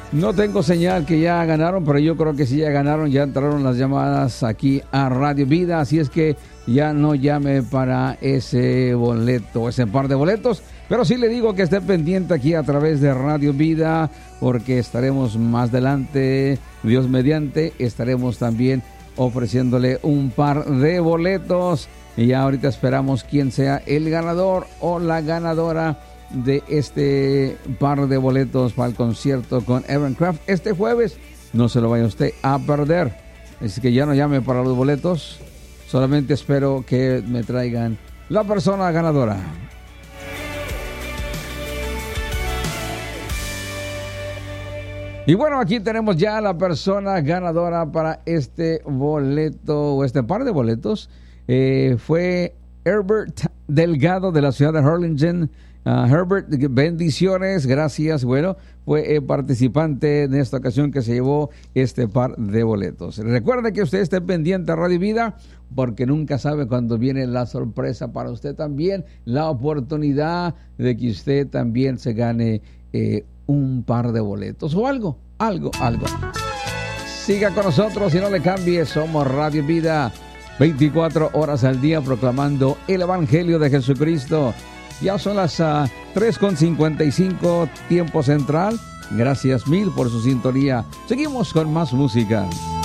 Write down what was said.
No tengo señal que ya ganaron, pero yo creo que sí ya ganaron, ya entraron las llamadas aquí a Radio Vida, así es que ya no llame para ese boleto, ese par de boletos, pero sí le digo que esté pendiente aquí a través de Radio Vida, porque estaremos más adelante, Dios mediante, estaremos también ofreciéndole un par de boletos, y ya ahorita esperamos quién sea el ganador o la ganadora de este par de boletos para el concierto con Aaron Craft este jueves. No se lo vaya usted a perder, así que ya no llame para los boletos, solamente espero que me traigan la persona ganadora. Y bueno, aquí tenemos ya la persona ganadora para este boleto o este par de boletos. Fue Herbert Delgado de la ciudad de Harlingen. Herbert, bendiciones, gracias. Bueno, fue participante en esta ocasión que se llevó este par de boletos. Recuerde que usted esté pendiente a Radio Vida, porque nunca sabe cuándo viene la sorpresa para usted también, la oportunidad de que usted también se gane un par de boletos o algo. Siga con nosotros y no le cambie, somos Radio Vida, 24 horas al día proclamando el Evangelio de Jesucristo. Ya son las 3:55 tiempo central. Gracias mil por su sintonía. Seguimos con más música.